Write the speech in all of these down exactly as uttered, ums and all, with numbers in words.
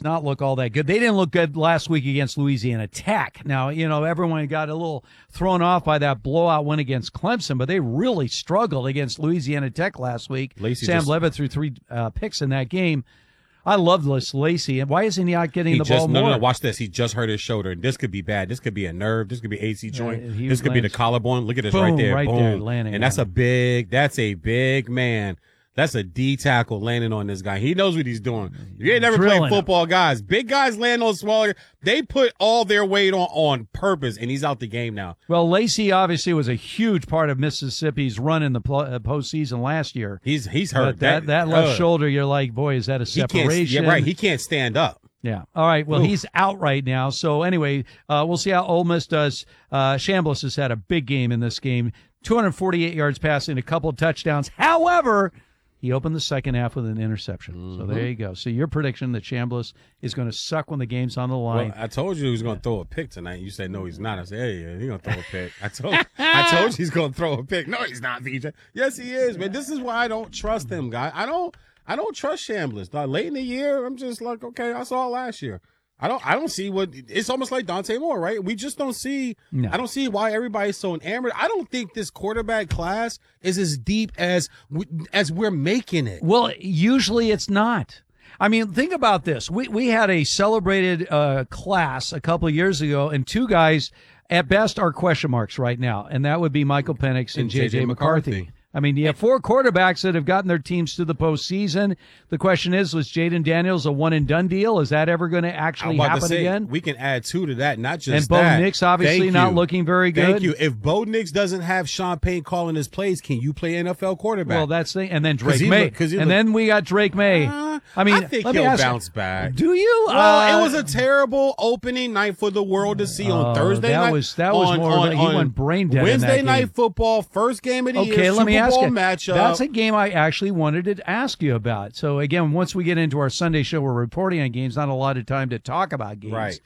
not look all that good. They didn't look good last week against Louisiana Tech. Now, you know, everyone got a little thrown off by that blowout win against Clemson, but they really struggled against Louisiana Tech last week. Lacey Sam just, Levitt threw three uh, picks in that game. I love this Lacey. And why isn't he not getting he the just, ball no, more? No, no, watch this. He just hurt his shoulder. And this could be bad. This could be a nerve. This could be A C joint. Uh, this could lands, be the collarbone. Look at this boom, right there. Right Boom. there, landing and that's on a big, that's a big man. That's a D tackle landing on this guy. He knows what he's doing. You ain't never Drilling played football, guys. Big guys land on smaller. They put all their weight on on purpose, and he's out the game now. Well, Lacey obviously was a huge part of Mississippi's run in the pl- uh, postseason last year. He's he's hurt. But that that left uh, shoulder, you're like, boy, is that a he can't- separation? Yeah, right. He can't stand up. Yeah. All right. Well, Ooh. he's out right now. So anyway, uh, we'll see how Ole Miss does. Uh, Chambliss has had a big game in this game. two hundred forty-eight yards passing, a couple of touchdowns. However, he opened the second half with an interception. Mm-hmm. So there you go. So your prediction that Chambliss is going to suck when the game's on the line. Well, I told you he was going to throw a pick tonight. You said, no, he's not. I said, hey, yeah, he's going to throw a pick. I told I told you he's going to throw a pick. No, he's not, V J. Yes, he is, man. This is why I don't trust him, guy. I don't I don't trust Chambliss. Like, late in the year, I'm just like, okay, I saw it last year. I don't I don't see what it's almost like Dante Moore, right? We just don't see no. I don't see why everybody's so enamored. I don't think this quarterback class is as deep as we, as we're making it. Well, usually it's not. I mean, think about this. We we had a celebrated uh, class a couple of years ago, and two guys at best are question marks right now, and that would be Michael Penix and, and J J McCarthy. McCarthy. I mean, you have four quarterbacks that have gotten their teams to the postseason. The question is, was Jaden Daniels a one-and-done deal? Is that ever going to actually happen to say, again? We can add two to that, not just and Bo that. Nix obviously Thank not you. looking very good. Thank you. If Bo Nix doesn't have Sean Payton calling his plays, can you play N F L quarterback? Well, that's the and then Drake he May. Look, he and look, then we got Drake May. Uh, I mean, I think let he'll me ask bounce you, back. Do you? Well, uh, it was a terrible opening night for the world to see on uh, Thursday that night. Was, that was on, more on, of a, he on went brain dead Wednesday in that night game. football, first game of the okay, year, let Super me ask Bowl you. matchup. That's a game I actually wanted to ask you about. So, again, once we get into our Sunday show, we're reporting on games, not a lot of time to talk about games. Right.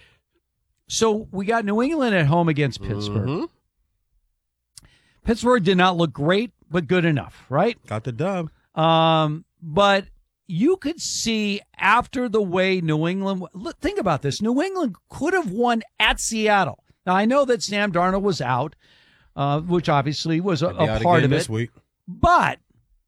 So, we got New England at home against Pittsburgh. Mm-hmm. Pittsburgh did not look great, but good enough, right? Got the dub. Um, but you could see after the way New England – look, think about this. New England could have won at Seattle. Now, I know that Sam Darnold was out, uh, which obviously was a, a part of it. This week. But,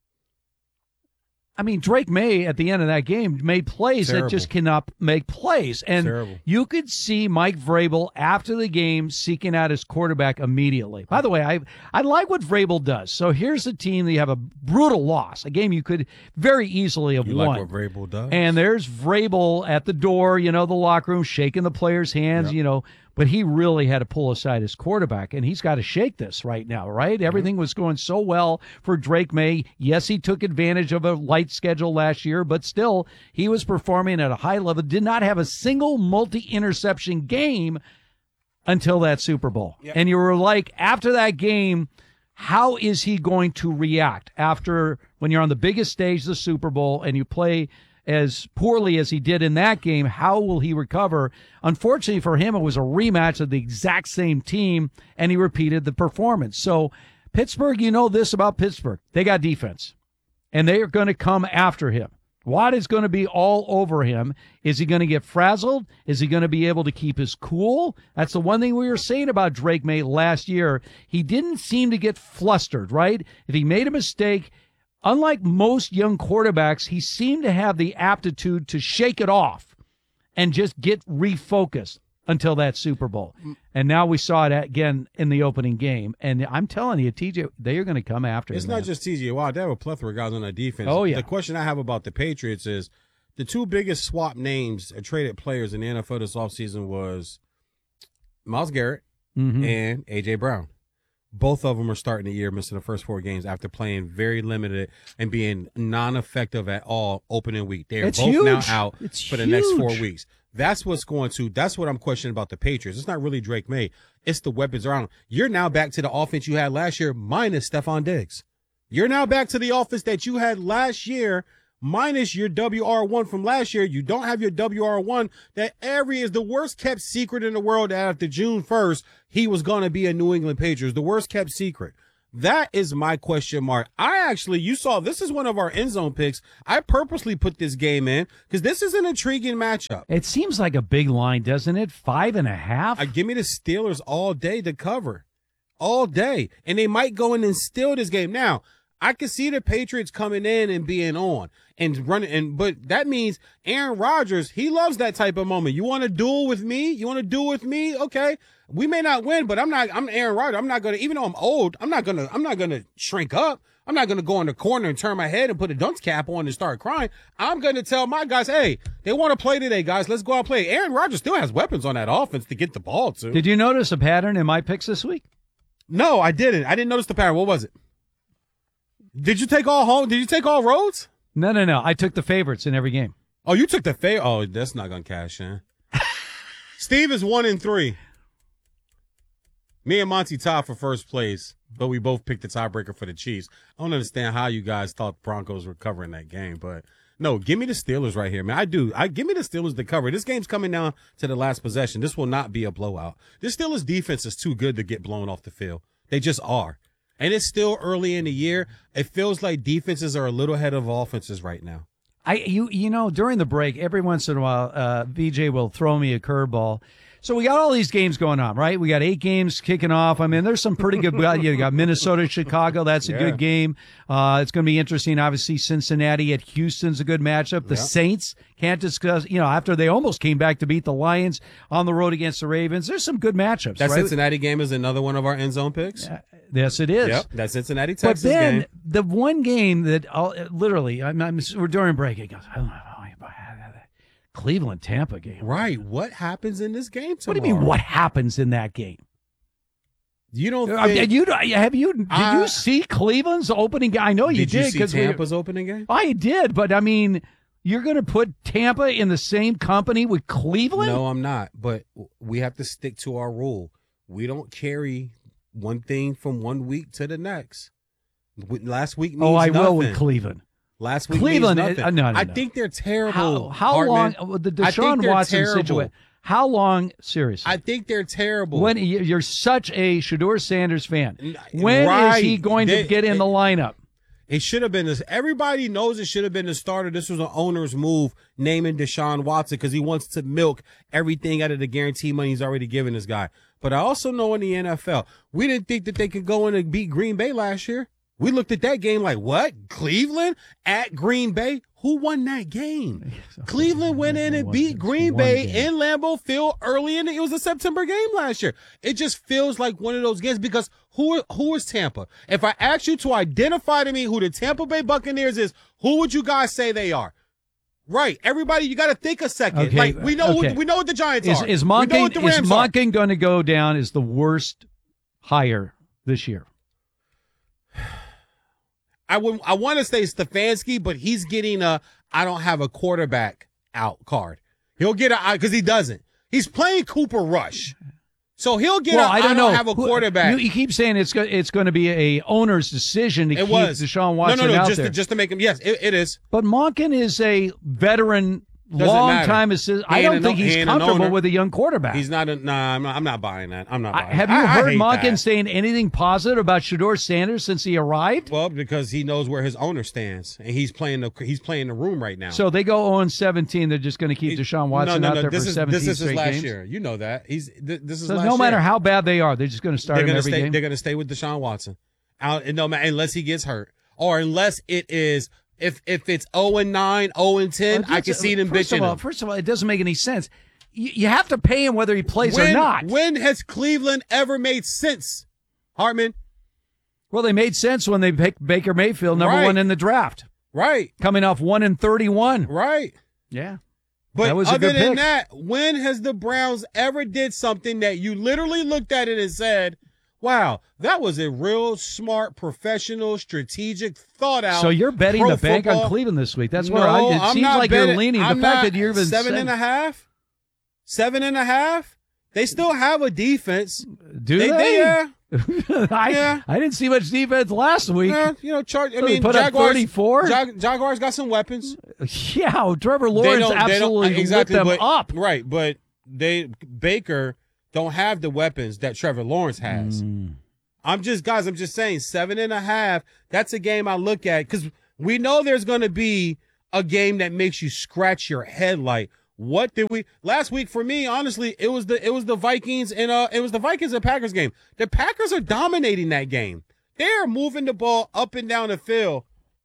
I mean, Drake May at the end of that game made plays Terrible. that just cannot make plays. And Terrible. you could see Mike Vrabel after the game seeking out his quarterback immediately. By the way, I I like what Vrabel does. So here's a team that you have a brutal loss, a game you could very easily have you won. like what Vrabel does? And there's Vrabel at the door, you know, the locker room, shaking the players' hands, Yep. you know. But he really had to pull aside his quarterback, and he's got to shake this right now, right? Everything was going so well for Drake May. Yes, he took advantage of a light schedule last year, but still, he was performing at a high level, did not have a single multi-interception game until that Super Bowl. Yep. And you were like, after that game, how is he going to react after when you're on the biggest stage, the Super Bowl, and you play as poorly as he did in that game? How will he recover? Unfortunately for him, it was a rematch of the exact same team, and he repeated the performance. So Pittsburgh, you know this about Pittsburgh. They got defense, and they are going to come after him. Watt is going to be all over him. Is he going to get frazzled? Is he going to be able to keep his cool? That's the one thing we were saying about Drake May last year. He didn't seem to get flustered, right? If he made a mistake, unlike most young quarterbacks, he seemed to have the aptitude to shake it off and just get refocused until that Super Bowl. And now we saw it again in the opening game. And I'm telling you, T J, they are going to come after him. It's not man. just T J Watt. They have a plethora of guys on that defense. Oh, yeah. The question I have about the Patriots is the two biggest swap names or traded players in the N F L this offseason was Myles Garrett mm-hmm. and A J. Brown. Both of them are starting the year missing the first four games after playing very limited and being non-effective at all opening week. They're it's both huge. now out it's for the huge. next four weeks. That's what's going to – that's what I'm questioning about the Patriots. It's not really Drake May. It's the weapons around. You're now back to the offense you had last year minus Stephon Diggs. You're now back to the offense that you had last year minus your W R one from last year. You don't have your W R one. That every is the worst kept secret in the world that after June first, he was going to be a New England Patriots. The worst kept secret. That is my question mark. I actually, you saw, this is one of our end zone picks. I purposely put this game in because this is an intriguing matchup. It seems like a big line, doesn't it? Five and a half? I give me the Steelers all day to cover. All day. And they might go in and steal this game. Now, I can see the Patriots coming in and being on and running, and but that means Aaron Rodgers, he loves that type of moment. You want to duel with me? You want to duel with me? Okay. We may not win, but I'm not, I'm Aaron Rodgers. I'm not going to, even though I'm old, I'm not going to, I'm not going to shrink up. I'm not going to go in the corner and turn my head and put a dunce cap on and start crying. I'm going to tell my guys, hey, they want to play today, guys. Let's go out and play. Aaron Rodgers still has weapons on that offense to get the ball to. Did you notice a pattern in my picks this week? No, I didn't. I didn't notice the pattern. What was it? Did you take all home? Did you take all roads? No, no, no. I took the favorites in every game. Oh, you took the favorite. Oh, that's not going to cash in. Steve is one and three. Me and Monty tied for first place, but we both picked the tiebreaker for the Chiefs. I don't understand how you guys thought Broncos were covering that game, but no, give me the Steelers right here, man. I do. I give me the Steelers to cover. This game's coming down to the last possession. This will not be a blowout. This Steelers defense is too good to get blown off the field. They just are. And it's still early in the year. It feels like defenses are a little ahead of offenses right now. I you you know, during the break, every once in a while, uh, V J will throw me a curveball. So we got all these games going on, right? We got eight games kicking off. I mean, there's some pretty good. You got Minnesota, Chicago. That's a yeah. good game. Uh, it's going to be interesting. Obviously, Cincinnati at Houston's a good matchup. The yeah. Saints can't discuss. You know, after they almost came back to beat the Lions on the road against the Ravens, there's some good matchups. That right? Cincinnati game is another one of our end zone picks. Uh, yes, it is. Yep, that Cincinnati Texas but then game. the one game that I'll, literally, I'm, I'm, we're during break. It goes, I don't know. Cleveland Tampa game. Right. What happens in this game tomorrow? What do you mean what happens in that game? You don't think... I mean, you, have you, did uh, you see Cleveland's opening game? I know you did. did. Did you see Tampa's we, opening game? I did, but I mean, you're going to put Tampa in the same company with Cleveland? No, I'm not. But we have to stick to our rule. We don't carry one thing from one week to the next. Last week means Oh, I nothing. will with Cleveland. Last week Cleveland, means nothing. Uh, no, no, I no. think they're terrible. How, how long? Hartman. The Deshaun Watson terrible. situation. How long? Seriously. I think they're terrible. When you're such a Shedeur Sanders fan, when right. is he going they, to get in they, the lineup? It should have been this. Everybody knows it should have been the starter. This was an owner's move naming Deshaun Watson because he wants to milk everything out of the guarantee money he's already given this guy. But I also know in the N F L, we didn't think that they could go in and beat Green Bay last year. We looked at that game like, what? Cleveland at Green Bay? Who won that game? Cleveland went in and beat Green Bay in Lambeau Field early in the, it was a September game last year. It just feels like one of those games because who who is Tampa? If I ask you to identify to me who the Tampa Bay Buccaneers is, who would you guys say they are? Right, everybody, you got to think a second. Okay. Like we know, okay. what, we know what the Giants is, are. Is we know Monken, what the Rams is Monken going to go down as the worst hire this year? I would, I want to say Stefanski, but he's getting a I don't have a quarterback out card. He'll get a because he doesn't. He's playing Cooper Rush, so he'll get. Well, a, I don't I know. don't have a quarterback. You, you keep saying it's go, it's going to be a owner's decision to it keep was. Deshaun Watson no, no, no, out just there. To, just to make him. Yes, it, it is. But Monken is a veteran. Doesn't Long matter. time assistant. I He don't ain't think an- he's he ain't an comfortable owner. with a young quarterback. He's not. A, nah, I'm not. I'm not buying that. I'm not. I, Buying have it. you I, heard I hate Monken that. saying anything positive about Shedeur Sanders since he arrived? Well, because he knows where his owner stands, and he's playing the he's playing the room right now. So they go oh and seventeen. They're just going to keep He- Deshaun Watson no, no, no, out there this for is, seventeen This is his straight last games. year. You know that he's. Th- this is So last no matter year. how bad they are, they're just going to start they're him gonna every stay. game. They're gonna stay with Deshaun Watson, out. And no matter unless he gets hurt, or unless it is if if it's zero and nine, zero and ten, Well, I can see them first bitching of all, him. First of all, it doesn't make any sense. You, you have to pay him whether he plays when, or not. When has Cleveland ever made sense, Hartman? Well, they made sense when they picked Baker Mayfield, number Right. one in the draft, Right, coming off one and thirty-one. right. Yeah. But That was a other good than pick. that, when has the Browns ever did something that you literally looked at it and said, wow, that was a real smart, professional, strategic, thought out. So you're betting pro the bank football. on Cleveland this week. That's no, where I, it I'm seems not like betting, you're leaning. I'm the fact not, that you're even seven said- and a half, seven and a half. They still have a defense. Do They, they? they yeah, I, Yeah. I didn't see much defense last week. yeah, you know, charge. I So they mean, put up Jaguars. thirty-four? Jag, Jaguars got some weapons. Yeah, Trevor They Lawrence don't- they don't- absolutely exactly, lit them but, up. Right, but they Baker don't have the weapons that Trevor Lawrence has. Mm. I'm just, guys, I'm just saying seven and a half. That's a game I look at because we know there's going to be a game that makes you scratch your head. Like, what did we last week? For me, honestly, it was the it was the Vikings and uh it was the Vikings and Packers game. The Packers are dominating that game. They're moving the ball up and down the field.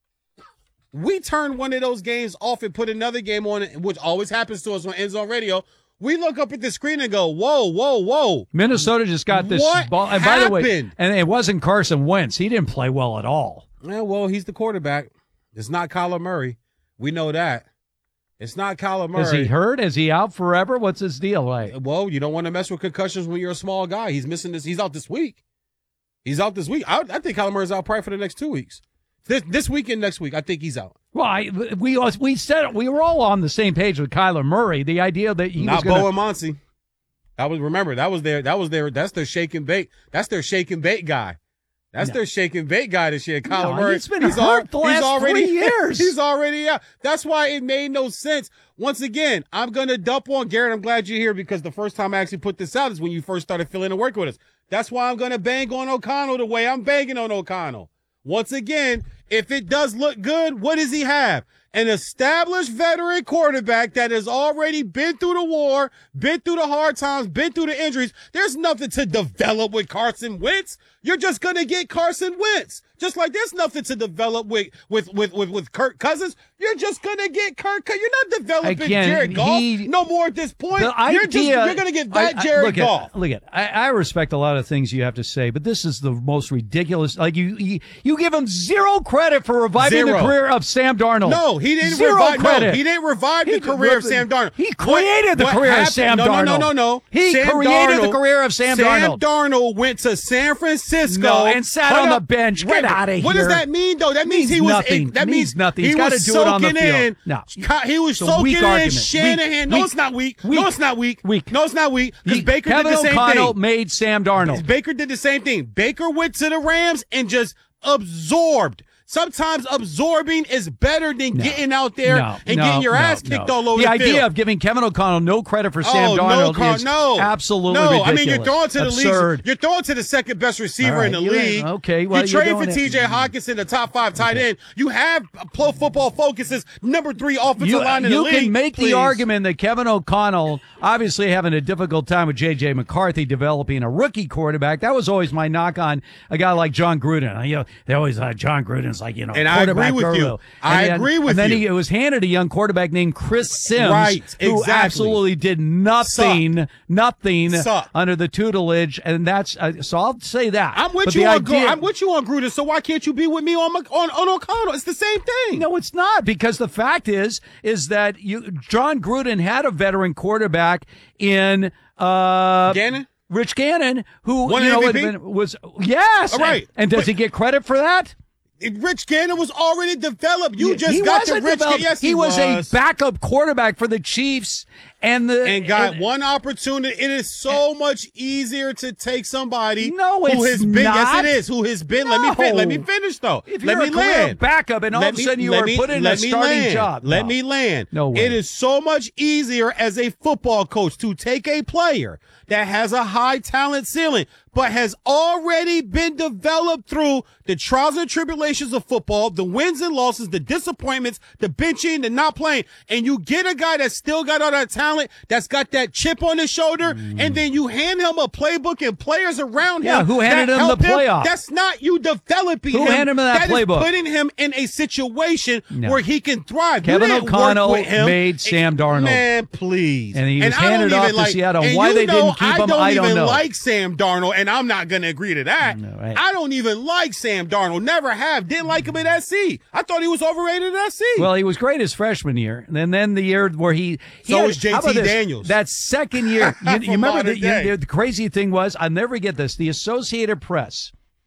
We turn one of those games off and put another game on, which always happens to us on End Zone Radio. We look up at the screen and go, whoa, whoa, whoa. Minnesota just got this what ball. And by the way, happened? and it wasn't Carson Wentz. He didn't play well at all. Yeah, well, he's the quarterback. It's not Kyler Murray. We know that. It's not Kyler Murray. Is he hurt? Is he out forever? What's his deal like? Well, you don't want to mess with concussions when you're a small guy. He's missing this. He's out this week. He's out this week. I, I think Kyler Murray's out probably for the next two weeks. This this weekend, next week, I think he's out. Well, I, we we said we were all on the same page with Kyler Murray. The idea that he not was gonna, Bo and Monty. That was remember that was their that was their that's their shake and bake. That's their shake and bake guy. That's no. their shake and bake guy this year. Kyler no, Murray. He's been he's hurt al- the last he's already, three years. He's already out. That's why it made no sense. Once again, I'm gonna dump on Garrett. I'm glad you're here because the first time I actually put this out is when you first started filling and working with us. That's why I'm gonna bang on O'Connell the way I'm banging on O'Connell. Once again, if it does look good, what does he have? An established veteran quarterback that has already been through the war, been through the hard times, been through the injuries. There's nothing to develop with Carson Wentz. You're just going to get Carson Wentz. Just like there's nothing to develop with with with with, with Kirk Cousins. You're just going to get Kirk. You're not developing Again, Jared Goff he, no more at this point. The You're just idea, you're going to get that I, I, Jared look Goff. At, look at I, I respect a lot of things you have to say, but this is the most ridiculous. Like you, you, you give him zero credit for reviving Zero. the career of Sam Darnold. No, he didn't zero revive. credit. No, he didn't revive He the career of did- Sam Darnold. He created What- the what career happened- of Sam no, Darnold. No, no, no, no. He Sam created the Darnold- career of Sam, Sam Darnold. Darnold went to San Francisco No, and sat Hold on the up. bench. Wait Get a minute. outta What here. does that mean, though? That means, Means he was. nothing. That Means means nothing. He He's was gotta do it on the soaking field. in. No. He was It's a soaking weak in argument. Shanahan. Weak. No, Weak. it's not weak. Weak. No, it's not weak. Weak. No, it's not weak. Because He- Baker Kevin did the same O'Connell thing. made Sam Darnold. Baker did the same thing. Baker went to the Rams and just absorbed. Sometimes absorbing is better than No. getting out there No, and no, getting your no, ass kicked no. all over the the, idea field. of giving Kevin O'Connell no credit for Sam oh, Darnold no, Con- is no. absolutely no, ridiculous. I mean, you're throwing to the Absurd. league. You're throwing to the second best receiver All right, in the you- league. okay, well, you you're trade for doing it. T J Hawkinson, the top five tight end. You have Pro Football Focus's number three offensive You, line in you the league. can make Please. the argument that Kevin O'Connell, obviously having a difficult time with J J McCarthy developing a rookie quarterback. That was always my knock on a guy like John Gruden. You know, they always uh, John Gruden's like, you know, And I agree quarterback with you. guru. I And then- agree with and then you. he was handed a young quarterback named Chris Sims, Right, who exactly. absolutely did nothing, nothing Sucked. under the tutelage, and that's uh, so. I'll say that. I'm with But you the on idea- Gru- I'm with you on Gruden. So why can't you be with me on Mc- on, on O'Connell? It's the same thing. No, it's not, because the fact is, is that you John Gruden had a veteran quarterback in uh, Gannon? Rich Gannon, who Won you an know M V P? had been- was yes, All right. and, and does But- he get credit for that? Rich Gannon was already developed. You just he got to wasn't Rich Gannon. developed. Yes, he, he, was, a backup quarterback for the Chiefs, and the and got and- one opportunity. It is so much easier to take somebody No, who it's has been. not. Yes, it is. Who has been. Let me fin- No. let me finish though. If let you're me a career land. backup, and all Let of a me- sudden you let are me- put in a let me starting land. job, Let No. me land. No way. It is so much easier as a football coach to take a player that has a high talent ceiling, but has already been developed through the trials and tribulations of football, the wins and losses, the disappointments, the benching, the not playing, and you get a guy that's still got all that talent, that's got that chip on his shoulder, and then you hand him a playbook and players around Yeah, him. who handed that him the help playoff? That's not you developing Who him. handed him that That is playbook? putting him in a situation No. where he can thrive. Kevin You didn't work O'Connell with him. made Sam Darnold. Man, please. And he was I don't handed off even to like, Seattle. and Why you they know, didn't keep I him, don't I don't even know. like Sam Darnold, and I'm not going to agree to that. No, right. I don't even like Sam Darnold. Never have. Didn't like him at S C. I thought he was overrated at S C. Well, he was great his freshman year, and then the year where he, he So had- was J T how about this? Daniels. That second year, you, you From remember modern the, day. you, the crazy thing was, I'll never get this. The Associated Press.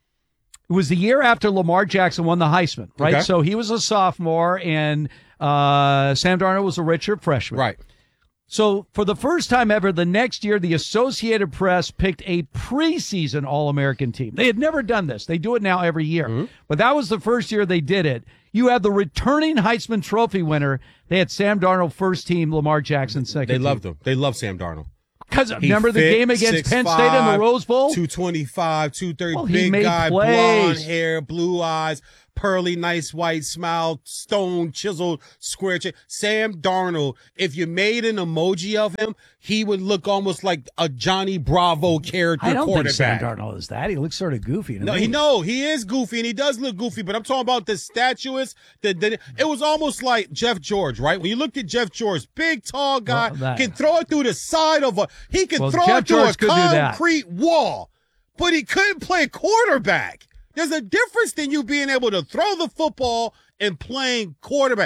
It was the year after Lamar Jackson won the Heisman, right? Okay. So he was a sophomore, and uh, Sam Darnold was a redshirt freshman. right. So for the first time ever, the next year, the Associated Press picked a preseason All-American team. They had never done this. They do it now every year. Mm-hmm. But that was the first year they did it. You have the returning Heisman Trophy winner. They had Sam Darnold first team, Lamar Jackson second They team. loved him. They love Sam Darnold. Because remember the game against Penn State in the Rose Bowl? two twenty-five, two thirty, Well, he big made guy, plays. blonde hair, blue eyes, pearly, nice white smile, stone, chiseled, square chin. Sam Darnold, if you made an emoji of him, he would look almost like a Johnny Bravo character I don't quarterback. think Sam Darnold is that. He looks sort of goofy to No, me. he no, he is goofy and he does look goofy, but I'm talking about the statuous. The, the it was almost like Jeff George, right? When you looked at Jeff George, big, tall guy, Well, that- can throw it through the side of a he can Well, throw Jeff it through George a could do that. concrete wall, but he couldn't play quarterback. There's a difference in you being able to throw the football and playing quarterback.